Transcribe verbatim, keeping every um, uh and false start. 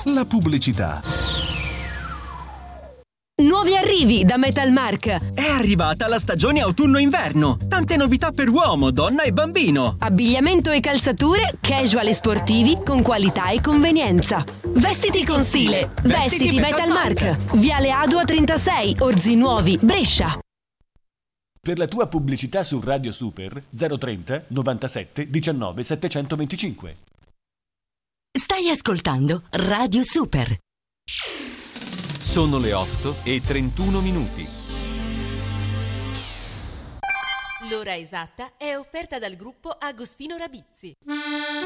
La pubblicità. Nuovi arrivi da Metalmark. È arrivata la stagione autunno-inverno. Tante novità per uomo, donna e bambino. Abbigliamento e calzature casual e sportivi con qualità e convenienza. Vestiti con stile. Vestiti, Vestiti Metalmark. Metalmark. Viale Adua trentasei, Orzi Nuovi, Brescia. Per la tua pubblicità su Radio Super zero trenta novantasette diciannove settecentoventicinque. Stai ascoltando Radio Super. Sono le otto e trentuno minuti. L'ora esatta è offerta dal gruppo Agostino Rabizzi.